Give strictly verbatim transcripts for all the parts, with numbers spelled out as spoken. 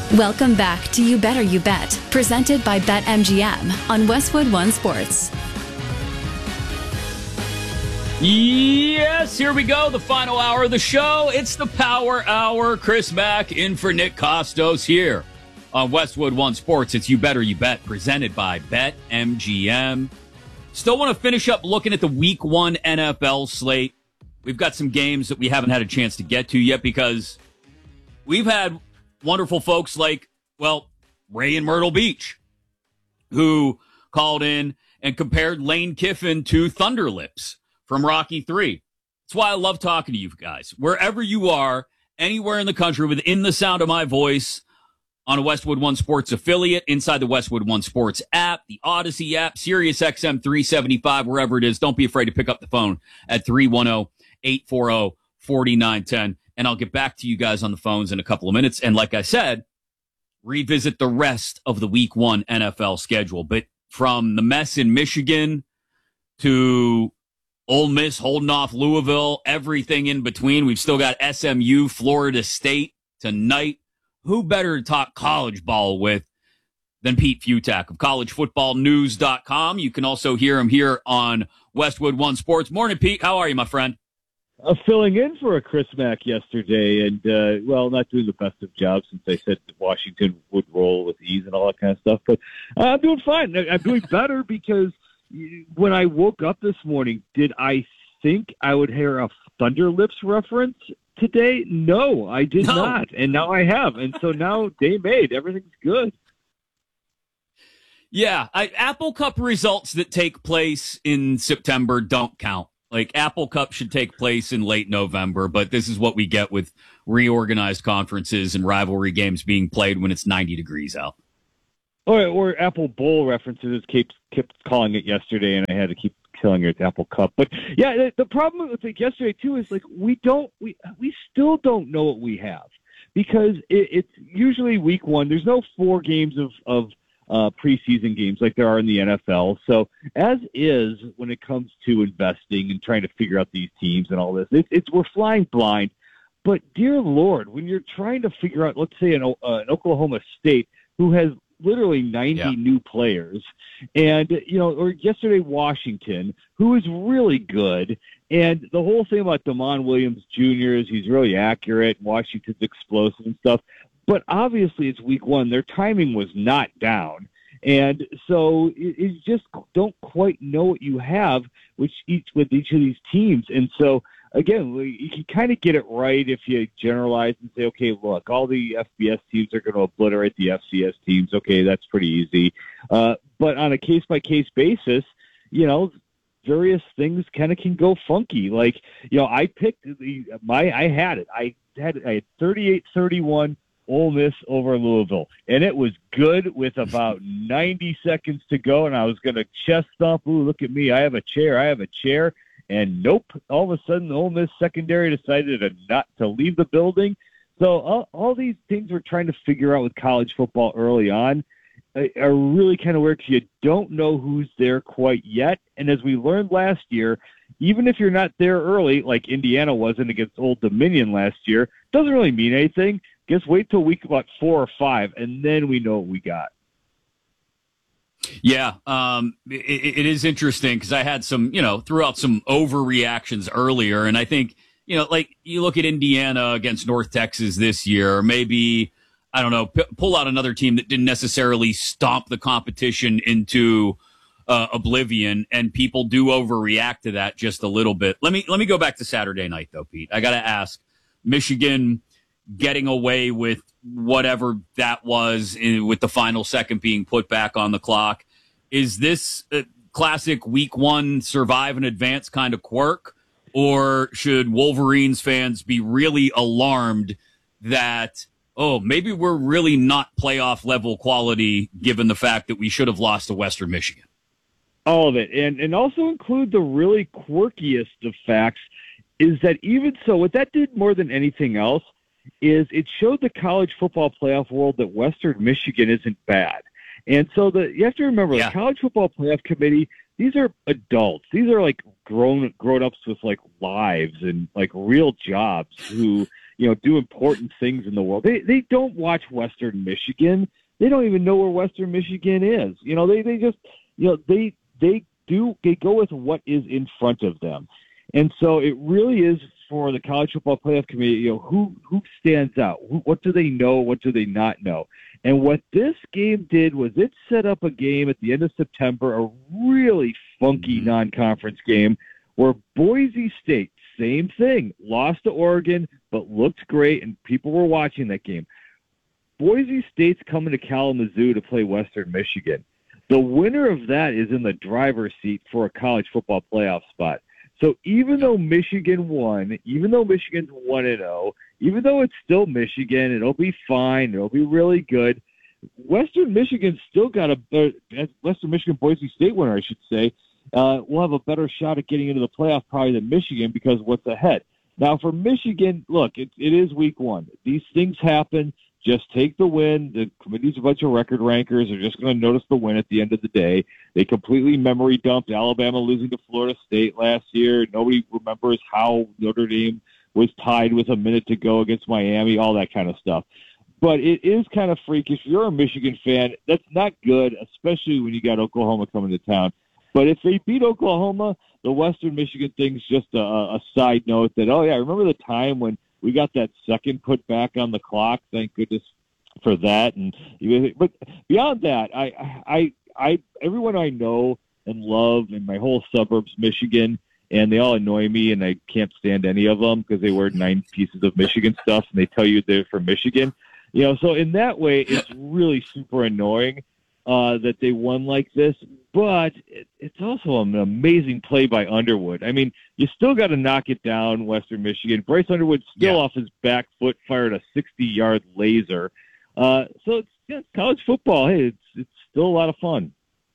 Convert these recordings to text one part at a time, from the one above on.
Welcome back to You Better You Bet, presented by BetMGM on Westwood One Sports. Yes, here we go, the final hour of the show. It's the Power Hour. Chris Mack in for Nick Costos here on Westwood One Sports. It's You Better You Bet, presented by BetMGM. Still want to finish up looking at the Week One N F L slate. We've got some games that we haven't had a chance to get to yet because we've had wonderful folks like, well, Ray in Myrtle Beach, who called in and compared Lane Kiffin to Thunderlips from Rocky three. That's why I love talking to you guys. Wherever you are, anywhere in the country, within the sound of my voice, on a Westwood One Sports affiliate, inside the Westwood One Sports app, the Odyssey app, Sirius X M three seventy-five, wherever it is, don't be afraid to pick up the phone at three one zero, eight four zero, four nine one zero. And I'll get back to you guys on the phones in a couple of minutes. And like I said, revisit the rest of the Week One N F L schedule. But from the mess in Michigan to Ole Miss holding off Louisville, everything in between, we've still got S M U, Florida State tonight. Who better to talk college ball with than Pete Futak of college football news dot com? You can also hear him here on Westwood One Sports. Morning, Pete. How are you, my friend? Uh, filling in for a Chris Mack yesterday, and, uh, well, not doing the best of job since I said Washington would roll with ease and all that kind of stuff. But uh, I'm doing fine. I'm doing better because when I woke up this morning, did I think I would hear a Thunderlips reference today? No, I did no. not. And now I have. And so now day made. Everything's good. Yeah, I, Apple Cup results that take place in September don't count. Like, Apple Cup should take place in late November, but this is what we get with reorganized conferences and rivalry games being played when it's ninety degrees out. Or, or Apple Bowl references kept, kept calling it yesterday, and I had to keep telling it Apple Cup. But, yeah, the, the problem with it yesterday, too, is, like, we don't we, we still don't know what we have. Because it, it's usually week one. There's no four games of, of Uh, preseason games like there are in the N F L. So as is, when it comes to investing and trying to figure out these teams and all this, it, it's we're flying blind. But dear Lord, when you're trying to figure out, let's say an, uh, an Oklahoma State who has literally ninety yeah. new players, and you know, or yesterday Washington, who is really good, and the whole thing about Damon Williams Junior is he's really accurate. Washington's explosive and stuff. But obviously it's week one. Their timing was not down. And so it, it just don't quite know what you have which each with each of these teams. And so, again, you can kind of get it right if you generalize and say, okay, look, all the F B S teams are going to obliterate the F C S teams. Okay, that's pretty easy. Uh, but on a case-by-case basis, you know, various things kind of can go funky. Like, you know, I picked the, my, I had it. I had, I had thirty-eight thirty-one Ole Miss over Louisville, and it was good with about ninety seconds to go, and I was going to chest thump, ooh, look at me, I have a chair, I have a chair, and nope, all of a sudden the Ole Miss secondary decided to not to leave the building. So all, all these things we're trying to figure out with college football early on are really kind of weird because you don't know who's there quite yet, and as we learned last year, even if you're not there early, like Indiana wasn't against Old Dominion last year, doesn't really mean anything. Just wait till week about four or five, and then we know what we got. Yeah, um, it, it is interesting because I had some, you know, threw out some overreactions earlier, and I think, you know, like you look at Indiana against North Texas this year, or maybe, I don't know, p- pull out another team that didn't necessarily stomp the competition into uh, oblivion, and people do overreact to that just a little bit. Let me let me go back to Saturday night, though, Pete. I got to ask, Michigan getting away with whatever that was in, with the final second being put back on the clock. Is this a classic week one survive and advance kind of quirk, or should Wolverines fans be really alarmed that, oh, maybe we're really not playoff level quality given the fact that we should have lost to Western Michigan? All of it. And, and also include the really quirkiest of facts is that even so, what that did more than anything else is it showed the college football playoff world that Western Michigan isn't bad. And so the you have to remember, yeah. the college football playoff committee, these are adults. These are like grown grown ups with like lives and like real jobs who, you know, do important things in the world. They they don't watch Western Michigan. They don't even know where Western Michigan is. You know, they, they just, you know, they they do they go with what is in front of them. And so it really is for the College Football Playoff Committee, you know, who who stands out? Who, what do they know? What do they not know? And what this game did was it set up a game at the end of September, a really funky mm-hmm. non-conference game where Boise State, same thing, lost to Oregon, but looked great, and people were watching that game. Boise State's coming to Kalamazoo to play Western Michigan. The winner of that is in the driver's seat for a college football playoff spot. So even though Michigan won, even though Michigan's one and oh, even though it's still Michigan, it'll be fine, it'll be really good, Western Michigan's still got a uh, Western Michigan Boise State winner, I should say, uh, will have a better shot at getting into the playoff probably than Michigan because what's ahead. Now for Michigan, look, it, it is week one. These things happen. Just take the win. The committee's a bunch of record rankers. They're just going to notice the win at the end of the day. They completely memory dumped Alabama losing to Florida State last year. Nobody remembers how Notre Dame was tied with a minute to go against Miami, all that kind of stuff. But it is kind of freakish. If you're a Michigan fan, that's not good, especially when you got Oklahoma coming to town. But if they beat Oklahoma, the Western Michigan thing's just a, a side note that, oh, yeah, remember the time when we got that second put back on the clock. Thank goodness for that. And but beyond that, I, I, I, everyone I know and love in my whole suburbs, Michigan, and they all annoy me, and I can't stand any of them because they wear nine pieces of Michigan stuff, and they tell you they're from Michigan. You know, so in that way, it's really super annoying uh, that they won like this. But it, it's also an amazing play by Underwood. I mean, you still got to knock it down, Western Michigan. Bryce Underwood still yeah. off his back foot fired a sixty-yard laser. Uh, so it's, yeah, it's college football. Hey, it's it's still a lot of fun.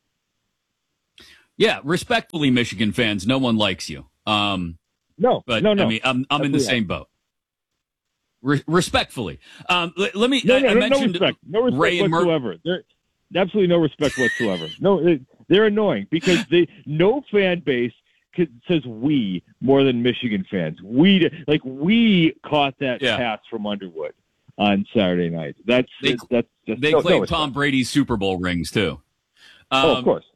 Yeah, respectfully, Michigan fans, no one likes you. Um, no, but no, no. I mean, I'm I'm in the same boat. Re- respectfully, um, let, let me. No, I, no, I no, mentioned no respect, no respect Ray and whatsoever. Mur- there, absolutely no respect whatsoever. No, it, they're annoying because they no fan base could, says we more than Michigan fans. We like we caught that yeah. pass from Underwood on Saturday night. That's they, it, that's just, they no, claim no Tom Brady's Super Bowl rings too. Um, oh, of course.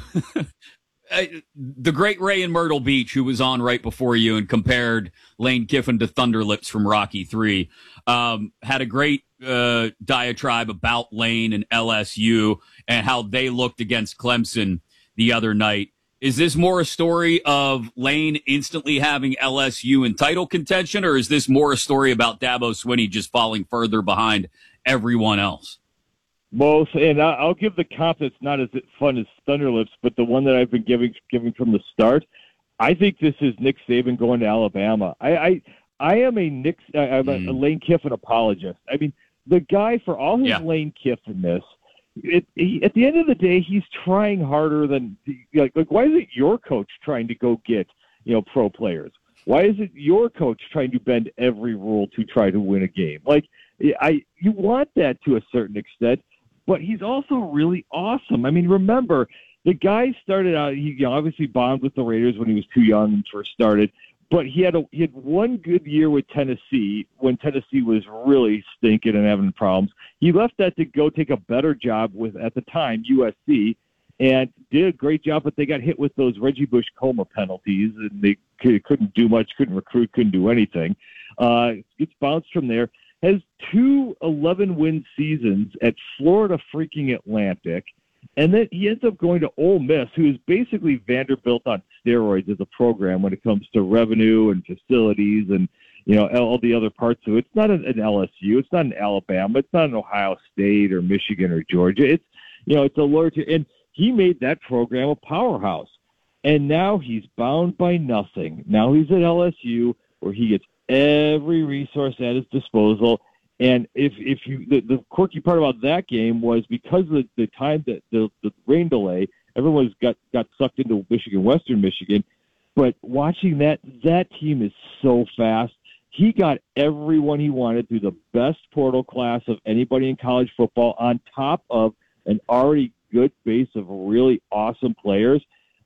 The great Ray in Myrtle Beach, who was on right before you and compared Lane Kiffin to Thunderlips from Rocky three, um, had a great uh, diatribe about Lane and L S U and how they looked against Clemson the other night. Is this more a story of Lane instantly having L S U in title contention, or is this more a story about Dabo Swinney just falling further behind everyone else? Both, and I'll give the comp that's not as fun as Thunderlips, but the one that I've been giving giving from the start. I think this is Nick Saban going to Alabama. I I, I am a Nick, I'm a, mm. a Lane Kiffin apologist. I mean, the guy, for all his yeah. Lane Kiffin-ness, it, he, at the end of the day, he's trying harder than like like. Why is it your coach trying to go get you know pro players? Why is it your coach trying to bend every rule to try to win a game? Like I, you want that to a certain extent. But he's also really awesome. I mean, remember, the guy started out, he obviously bombed with the Raiders when he was too young and first started, but he had a, he had one good year with Tennessee when Tennessee was really stinking and having problems. He left that to go take a better job with, at the time, U S C, and did a great job, but they got hit with those Reggie Bush coma penalties, and they couldn't do much, couldn't recruit, couldn't do anything. Uh, gets bounced from there. Has two eleven-win seasons at Florida freaking Atlantic, and then he ends up going to Ole Miss, who is basically Vanderbilt on steroids as a program when it comes to revenue and facilities and, you know, all the other parts of it. It's not an L S U. It's not an Alabama. It's not an Ohio State or Michigan or Georgia. It's, you know, it's a larger – and he made that program a powerhouse. And now he's bound by nothing. Now he's at L S U where he gets every resource at his disposal. And if if you the, the quirky part about that game was because of the, the time that the, the rain delay, everyone's got, got sucked into Michigan, Western Michigan. But watching that, that team is so fast. He got everyone he wanted through the best portal class of anybody in college football on top of an already good base of really awesome players.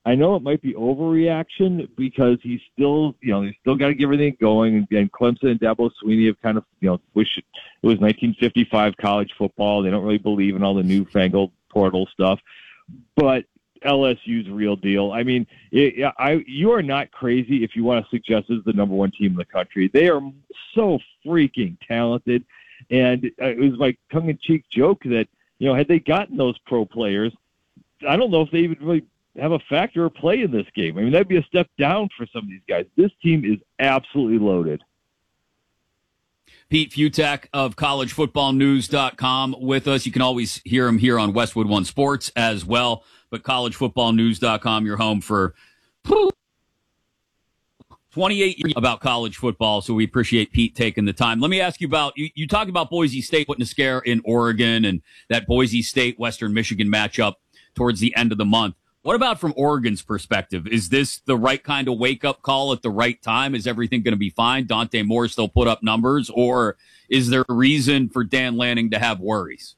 I know it might be overreaction because he's still, you know, he's still got to get everything going. And Clemson and Dabo Swinney have kind of, you know, wish it was nineteen fifty-five college football. They don't really believe in all the newfangled portal stuff. But L S U's real deal. I mean, it, I you are not crazy if you want to suggest this is the number one team in the country. They are so freaking talented. And it was my tongue-in-cheek joke that, you know, had they gotten those pro players, I don't know if they even really have a factor or play in this game. I mean, that'd be a step down for some of these guys. This team is absolutely loaded. Pete Fiutak of college football news dot com with us. You can always hear him here on Westwood One Sports as well. But college football news dot com, you're home for twenty-eight years about college football, so we appreciate Pete taking the time. Let me ask you about, you, you talked about Boise State putting a scare in Oregon and that Boise State-Western Michigan matchup towards the end of the month. What about from Oregon's perspective? Is this the right kind of wake-up call at the right time? Is everything going to be fine? Dante Moore still put up numbers? Or is there a reason for Dan Lanning to have worries?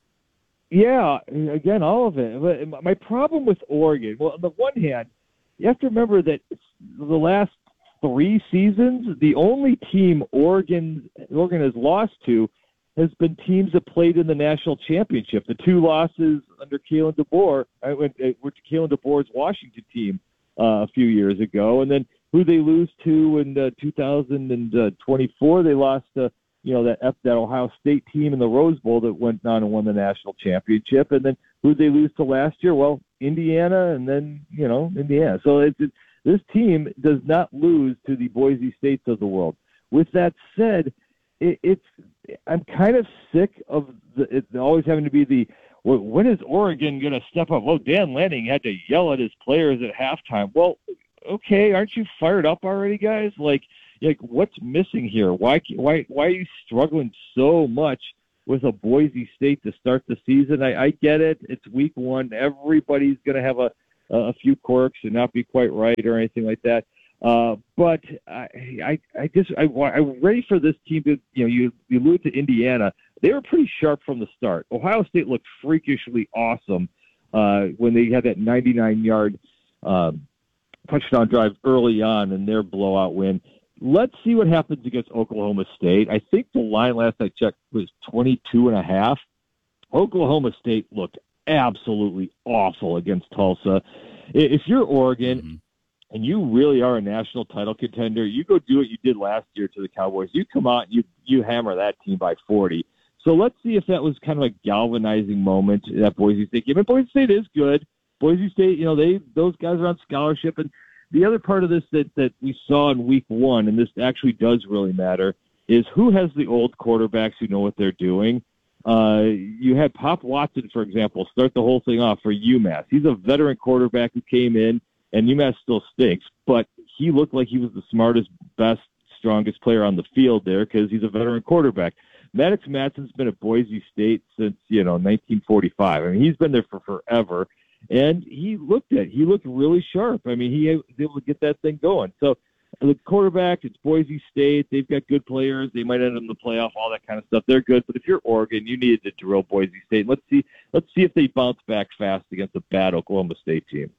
Yeah, again, all of it. My problem with Oregon, well, on the one hand, you have to remember that the last three seasons, the only team Oregon Oregon has lost to has been teams that played in the national championship. The two losses under Kalen DeBoer, I went with Kalen DeBoer's Washington team uh, a few years ago, and then who they lose to in uh, two thousand twenty-four, they lost to you know that that Ohio State team in the Rose Bowl that went on and won the national championship, and then who they lose to last year? Well, Indiana, and then you know Indiana. So it's it, this team does not lose to the Boise States of the world. With that said, it, it's I'm kind of sick of the, it always having to be the, well, when is Oregon going to step up? Well, Dan Lanning had to yell at his players at halftime. Well, okay, aren't you fired up already, guys? Like, like what's missing here? Why, why, why are you struggling so much with a Boise State to start the season? I, I get it. It's week one. Everybody's going to have a, a few quirks and not be quite right or anything like that. Uh, but I, I, I just, I, I'm ready for this team to, you know, you, you allude to Indiana. They were pretty sharp from the start. Ohio State looked freakishly awesome uh, when they had that ninety-nine yard um, touchdown drive early on in their blowout win. Let's see what happens against Oklahoma State. I think the line last I checked was twenty-two and a half. Oklahoma State looked absolutely awful against Tulsa. If you're Oregon, mm-hmm. and you really are a national title contender, you go do what you did last year to the Cowboys. You come out and you, you hammer that team by forty. So let's see if that was kind of a galvanizing moment at Boise State game. And Boise State is good. Boise State, you know, they those guys are on scholarship. And the other part of this that, that we saw in week one, and this actually does really matter, is who has the old quarterbacks who know what they're doing. Uh, you had Pop Watson, for example, start the whole thing off for UMass. He's a veteran quarterback who came in, and UMass still stinks, but he looked like he was the smartest, best, strongest player on the field there because he's a veteran quarterback. Maddox Matson's been at Boise State since, you know, nineteen forty-five. I mean, he's been there for forever, and he looked at he looked really sharp. I mean, he was able to get that thing going. So the quarterback, it's Boise State. They've got good players. They might end up in the playoff, all that kind of stuff. They're good. But if you're Oregon, you needed to drill Boise State. Let's see, let's see if they bounce back fast against a bad Oklahoma State team.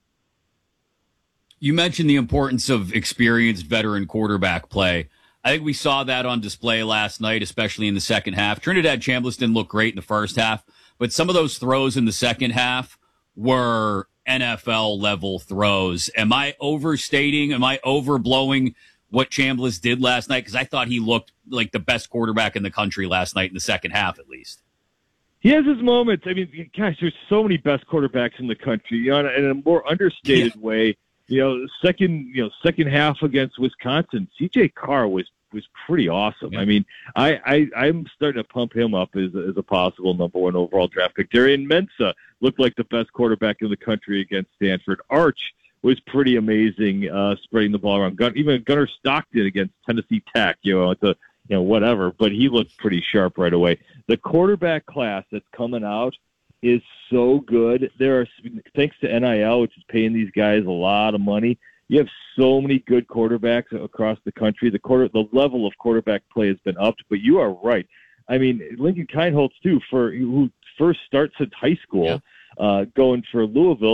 You mentioned the importance of experienced veteran quarterback play. I think we saw that on display last night, especially in the second half. Trinidad Chambliss didn't look great in the first half, but some of those throws in the second half were N F L-level throws. Am I overstating? Am I overblowing what Chambliss did last night? Because I thought he looked like the best quarterback in the country last night in the second half, at least. He has his moments. I mean, gosh, there's so many best quarterbacks in the country. You know, in a more understated yeah. way. You know, second, you know, second half against Wisconsin, C J Carr was, was pretty awesome. Yeah. I mean, I, I, I'm starting to pump him up as, as a possible number one overall draft pick. Darian Mensah looked like the best quarterback in the country against Stanford. Arch was pretty amazing, uh, spreading the ball around. Gun, even Gunnar Stockton against Tennessee Tech, you know, it's a, you know, whatever, but he looked pretty sharp right away. The quarterback class that's coming out is so good. There are, thanks to N I L, which is paying these guys a lot of money, you have so many good quarterbacks across the country. The quarter, the level of quarterback play has been upped, but you are right. I mean, Lincoln Kienholz, too, for who first starts at high school, yeah. uh, going for Louisville,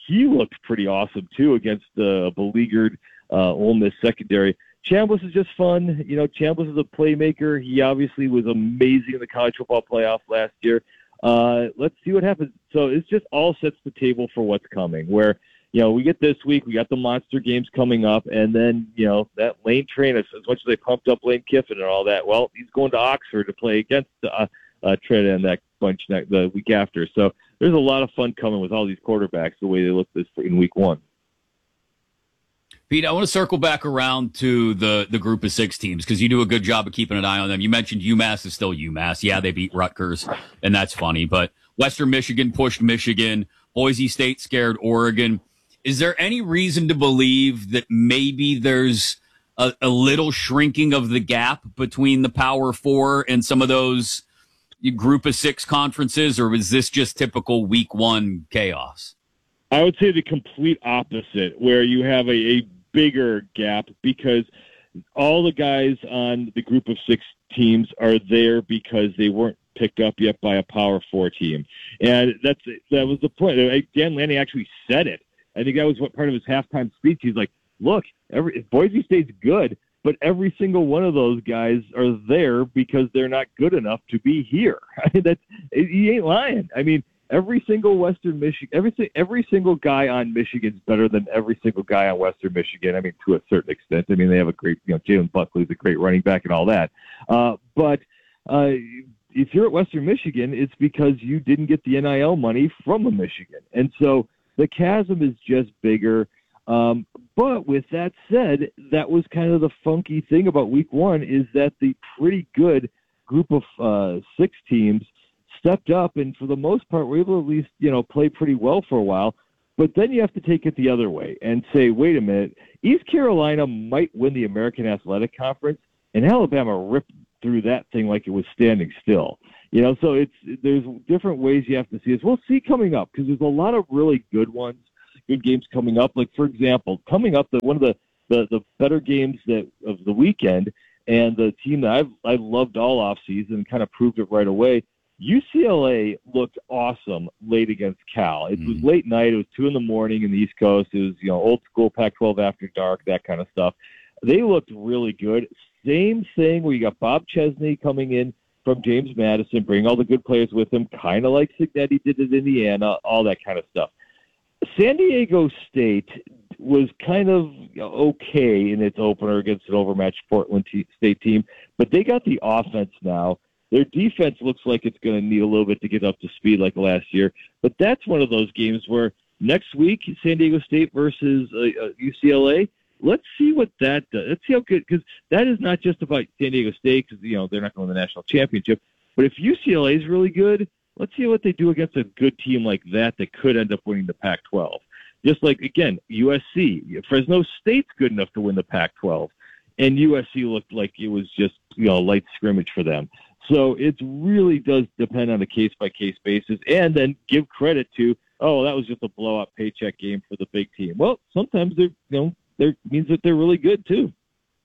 he looked pretty awesome too against the beleaguered uh, Ole Miss secondary. Chambliss is just fun. You know, Chambliss is a playmaker. He obviously was amazing in the college football playoff last year. Uh, let's see what happens. So it's just all sets the table for what's coming, where, you know, we get this week, we got the monster games coming up, and then, you know, that Lane Train, as, as much as they pumped up Lane Kiffin and all that, well, he's going to Oxford to play against uh, uh, Trent and that bunch next, the week after. So there's a lot of fun coming with all these quarterbacks, the way they look this in week one. Pete, I want to circle back around to the, the group of six teams because you do a good job of keeping an eye on them. You mentioned UMass is still UMass. Yeah, they beat Rutgers, and that's funny. But Western Michigan pushed Michigan. Boise State scared Oregon. Is there any reason to believe that maybe there's a, a little shrinking of the gap between the Power Four and some of those group of six conferences, or is this just typical week one chaos? I would say the complete opposite, where you have a, a bigger gap because all the guys on the group of six teams are there because they weren't picked up yet by a Power Four team. And that's that was the point. Dan Lanning actually said it. I think that was what part of his halftime speech. He's like, look, every Boise State's good, but every single one of those guys are there because they're not good enough to be here. I mean, that's, he ain't lying. I mean, every single Western Michigan, every, every single guy on Michigan's better than every single guy on Western Michigan. I mean, to a certain extent. I mean, they have a great, you know, Jalen Buckley's a great running back and all that. Uh, but uh, if you're at Western Michigan, it's because you didn't get the N I L money from a Michigan. And so the chasm is just bigger. Um, but with that said, that was kind of the funky thing about week one is that the pretty good group of uh, six teams stepped up and for the most part were able to at least, you know, play pretty well for a while. But then you have to take it the other way and say, wait a minute, East Carolina might win the American Athletic Conference, and Alabama ripped through that thing like it was standing still. You know, so it's there's different ways you have to see this. We'll see coming up because there's a lot of really good ones, good games coming up. Like, for example, coming up, the, one of the, the, the better games that of the weekend and the team that I've I loved all offseason and kind of proved it right away, U C L A looked awesome late against Cal. It was late night. It was two in the morning in the East Coast. It was, you know, old school Pac twelve after dark, that kind of stuff. They looked really good. Same thing where you got Bob Chesney coming in from James Madison, bring all the good players with him, kind of like Cignetti did at Indiana, all that kind of stuff. San Diego State was kind of okay in its opener against an overmatched Portland t- State team, but they got the offense now. Their defense looks like it's going to need a little bit to get up to speed like last year, but that's one of those games where next week, San Diego State versus uh, uh, U C L A, let's see what that does. Let's see how good, because that is not just about San Diego State, because, you know, they're not going to the national championship, but if U C L A is really good, let's see what they do against a good team like that that could end up winning the Pac twelve. Just like, again, U S C. Fresno State's good enough to win the Pac twelve, and U S C looked like it was just, you know, light scrimmage for them. So it really does depend on a case-by-case basis, and then give credit to, oh, that was just a blowout paycheck game for the big team. Well, sometimes they're, you know, that means that they're really good too.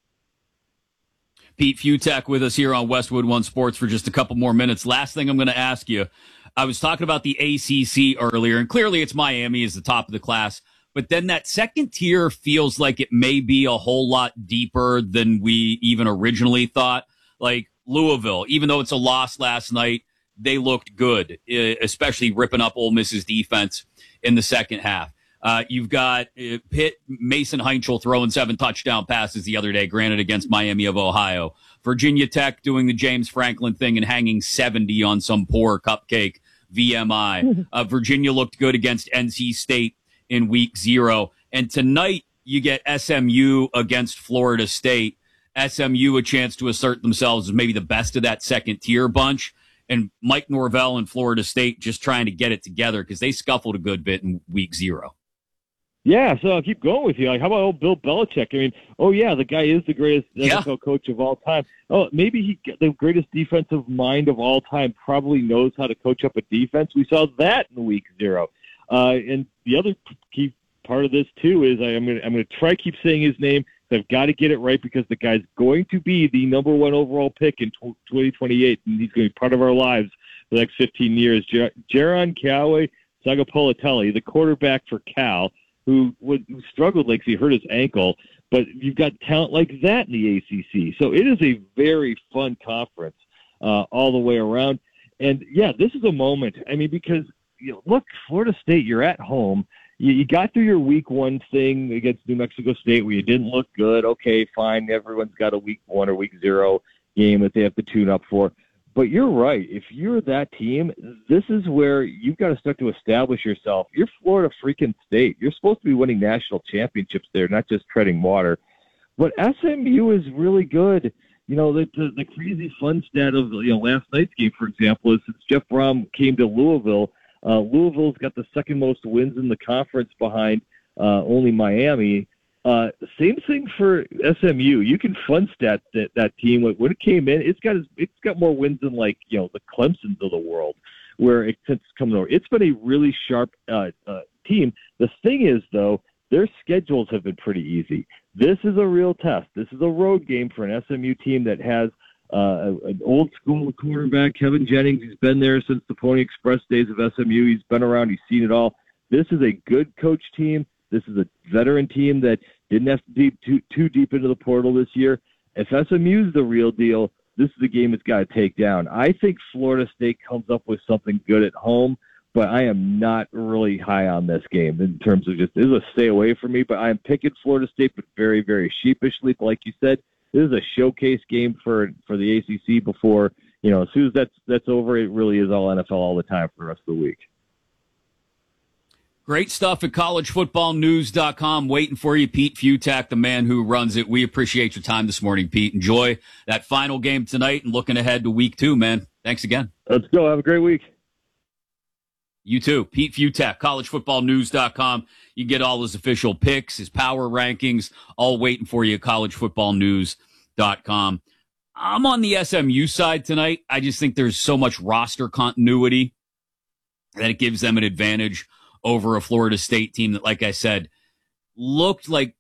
Pete Fiutak with us here on Westwood One Sports for just a couple more minutes. Last thing I'm going to ask you, I was talking about the A C C earlier, and clearly it's Miami is the top of the class, but then that second tier feels like it may be a whole lot deeper than we even originally thought. Like Louisville, even though it's a loss last night, they looked good, especially ripping up Ole Miss's defense in the second half. Uh, you've got uh, Pitt, Mason Heinchel throwing seven touchdown passes the other day, granted against Miami of Ohio. Virginia Tech doing the James Franklin thing and hanging seventy on some poor cupcake V M I. Uh, Virginia looked good against N C State in week zero. And tonight you get S M U against Florida State. S M U a chance to assert themselves as maybe the best of that second tier bunch. And Mike Norvell and Florida State just trying to get it together because they scuffled a good bit in week zero. Yeah, so I'll keep going with you. Like, how about old Bill Belichick? I mean, oh, yeah, the guy is the greatest yeah. N F L coach of all time. Oh, maybe he the greatest defensive mind of all time, probably knows how to coach up a defense. We saw that in week zero. Uh, and the other key part of this, too, is I, I'm going to I'm going to try to keep saying his name. I've got to get it right because the guy's going to be the number one overall pick in twenty twenty-eight, and he's going to be part of our lives for the next fifteen years. Jer- Jaron Callaway Sagapolitelli, the quarterback for Cal, who, would, who struggled like he hurt his ankle, but you've got talent like that in the A C C. So it is a very fun conference uh, all the way around. And, yeah, this is a moment. I mean, because, you know, look, Florida State, you're at home. You, you got through your week one thing against New Mexico State where you didn't look good. Okay, fine. Everyone's got a week one or week zero game that they have to tune up for. But you're right. If you're that team, this is where you've got to start to establish yourself. You're Florida freaking State. You're supposed to be winning national championships there, not just treading water. But S M U is really good. You know, the, the, the crazy fun stat of you know last night's game, for example, is since Jeff Brom came to Louisville, uh, Louisville's got the second most wins in the conference behind uh, only Miami. Uh, same thing for S M U. You can fun stat that, that team. When it came in, it's got it's got more wins than like you know the Clemsons of the world, where it, since it's coming over. It's been a really sharp uh, uh, team. The thing is, though, their schedules have been pretty easy. This is a real test. This is a road game for an S M U team that has uh, an old school quarterback, Kevin Jennings. He's been there since the Pony Express days of S M U. He's been around. He's seen it all. This is a good coach team. This is a veteran team that didn't have to deep too, too deep into the portal this year. If S M U's the real deal, this is the game it's got to take down. I think Florida State comes up with something good at home, but I am not really high on this game in terms of just, this is a stay away from me, but I am picking Florida State, but very, very sheepishly. Like you said, this is a showcase game for for the A C C before, you know, as soon as that's, that's over, it really is all N F L all the time for the rest of the week. Great stuff at college football news dot com. Waiting for you, Pete Futak, the man who runs it. We appreciate your time this morning, Pete. Enjoy that final game tonight and looking ahead to week two, man. Thanks again. Let's go. Have a great week. You too. Pete Futak, college football news dot com. You get all his official picks, his power rankings, all waiting for you at college football news dot com. I'm on the S M U side tonight. I just think there's so much roster continuity that it gives them an advantage over a Florida State team that, like I said, looked like